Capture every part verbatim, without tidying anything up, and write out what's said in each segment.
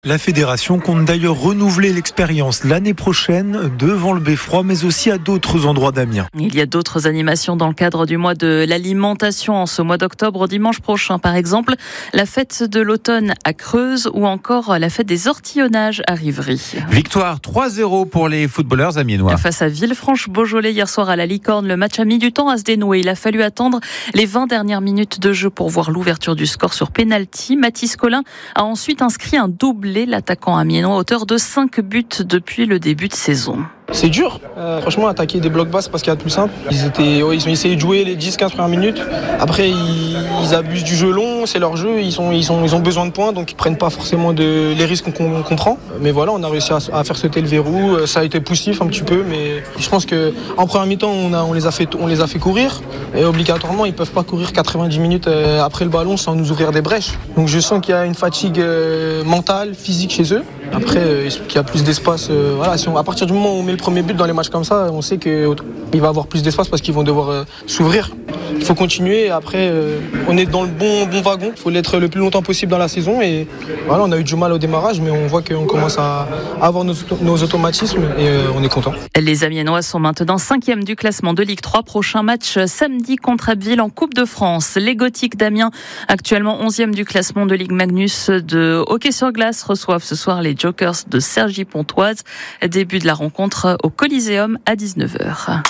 La fédération compte d'ailleurs renouveler l'expérience l'année prochaine devant le Beffroi, mais aussi à d'autres endroits d'Amiens. Il y a d'autres animations dans le cadre du mois de l'alimentation en ce mois d'octobre. Dimanche prochain, par exemple, la fête de l'automne à Creuse ou encore la fête des ortillonnages à Rivry. Victoire trois zéro pour les footballeurs amiénois. Face à Villefranche-Beaujolais hier soir à la Licorne, le match a mis du temps à se dénouer. Il a fallu attendre les vingt dernières minutes de jeu pour voir l'ouverture du score sur pénalty. Mathis Collin a ensuite inscrit un doublé. L'attaquant amiénois, auteur de cinq buts depuis le début de saison. C'est dur, euh, franchement, attaquer des blocs basses parce qu'il y a de plus simple. Ils, étaient, ouais, ils ont essayé de jouer les dix quinze premières minutes. Après, ils, ils abusent du jeu long, c'est leur jeu, ils, sont, ils, sont, ils ont besoin de points, donc ils ne prennent pas forcément de, les risques qu'on, qu'on prend. Mais voilà, on a réussi à, à faire sauter le verrou. Ça a été poussif un petit peu, mais je pense qu'en première mi-temps, on, a, on, les a fait, on les a fait courir. Et obligatoirement, ils ne peuvent pas courir quatre-vingt-dix minutes après le ballon sans nous ouvrir des brèches. Donc je sens qu'il y a une fatigue mentale, physique chez eux. Après, qu'il y a plus d'espace. Euh, voilà, si on, à partir du moment où on met le premier but dans les matchs comme ça, on sait qu'il va y avoir plus d'espace parce qu'ils vont devoir euh, s'ouvrir. Il faut continuer. Après, euh, on est dans le bon, bon wagon. Il faut l'être le plus longtemps possible dans la saison. Et voilà, on a eu du mal au démarrage, mais on voit qu'on commence à avoir nos, nos automatismes et euh, on est content. Les Amiénois sont maintenant cinquième du classement de Ligue trois. Prochain match samedi contre Abbeville en Coupe de France. Les Gothiques d'Amiens, actuellement onzième du classement de Ligue Magnus de hockey sur glace, reçoivent ce soir les Jokers de Cergy-Pontoise. Début de la rencontre au Coliseum à dix-neuf heures.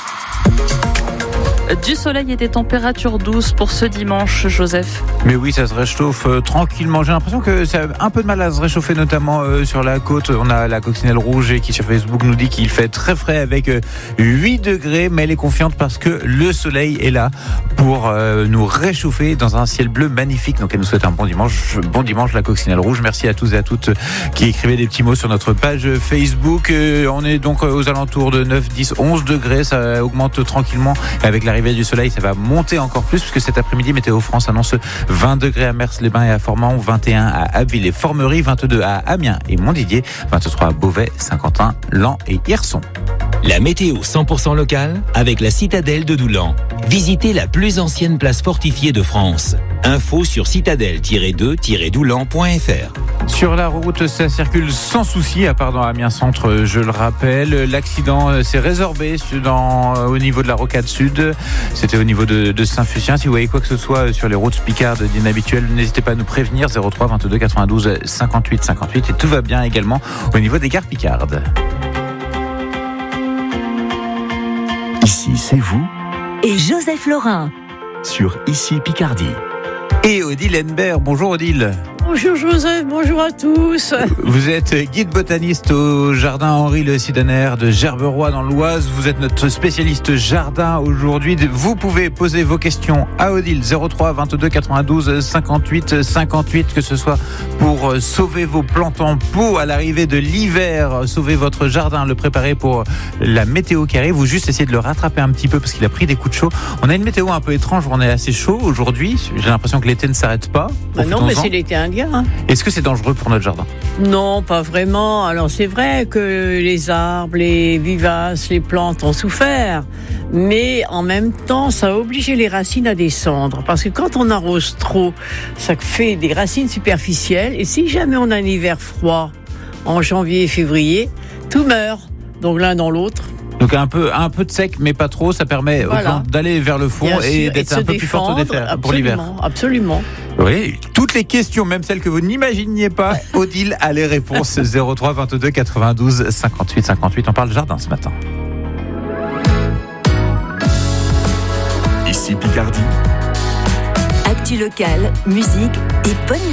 Du soleil et des températures douces pour ce dimanche, Joseph. Mais oui, ça se réchauffe euh, tranquillement. J'ai l'impression que ça a un peu de mal à se réchauffer, notamment euh, sur la côte. On a la coccinelle rouge qui sur Facebook nous dit qu'il fait très frais avec euh, huit degrés, mais elle est confiante parce que le soleil est là pour euh, nous réchauffer dans un ciel bleu magnifique. Donc elle nous souhaite un bon dimanche. Bon dimanche, la coccinelle rouge. Merci à tous et à toutes qui écrivaient des petits mots sur notre page Facebook. Euh, on est donc aux alentours de neuf, dix, onze degrés. Ça augmente tranquillement avec l'arrivée du soleil, ça va monter encore plus puisque cet après-midi, Météo France annonce vingt degrés à Mers-les-Bains et à Formans, vingt et un à Abbeville et Formerie, vingt-deux à Amiens et Montdidier, vingt-trois à Beauvais, Saint-Quentin, Laon et Hirson. La météo cent pour cent locale avec la citadelle de Doulan. Visitez la plus ancienne place fortifiée de France. Info sur citadelle tiret deux tiret doulan point f r. Sur la route, ça circule sans souci, à part dans Amiens Centre, je le rappelle. L'accident s'est résorbé dans, au niveau de la rocade sud. C'était au niveau de, de Saint-Fucien. Si vous voyez quoi que ce soit sur les routes picardes d'inhabituel, n'hésitez pas à nous prévenir. zéro trois vingt-deux quatre-vingt-douze cinquante-huit cinquante-huit. Et tout va bien également au niveau des gares picardes. Ici, c'est vous et Joseph Laurin sur Ici Picardie. Et Odile Henbert. Bonjour Odile. Bonjour Joseph, bonjour à tous. Vous êtes guide botaniste au jardin Henri Le Sidaner de Gerberoy dans l'Oise. Vous êtes notre spécialiste jardin aujourd'hui. Vous pouvez poser vos questions à Odile zéro trois vingt-deux quatre-vingt-douze cinquante-huit cinquante-huit, que ce soit pour sauver vos plantes en pot à l'arrivée de l'hiver, sauver votre jardin, le préparer pour la météo qui arrive, ou juste essayer de le rattraper un petit peu parce qu'il a pris des coups de chaud. On a une météo un peu étrange, on est assez chaud aujourd'hui. J'ai l'impression que l'été ne s'arrête pas. Bah non, mais c'est l'été indien. Hein. Est-ce que c'est dangereux pour notre jardin ? Non, pas vraiment. Alors c'est vrai que les arbres, les vivaces, les plantes ont souffert, mais en même temps, ça a obligé les racines à descendre. Parce que quand on arrose trop, ça fait des racines superficielles. Et si jamais on a un hiver froid en janvier et février, tout meurt. Donc l'un dans l'autre. Donc un peu, un peu de sec, mais pas trop. Ça permet voilà. aux plantes d'aller vers le fond sûr, et d'être et un peu défendre, plus forte pour l'hiver. Absolument. Oui, toutes les questions, même celles que vous n'imaginiez pas, Odile a les réponses. zéro trois vingt-deux quatre-vingt-douze cinquante-huit cinquante-huit. On parle jardin ce matin. Ici Picardie. Actu locale, musique et bonne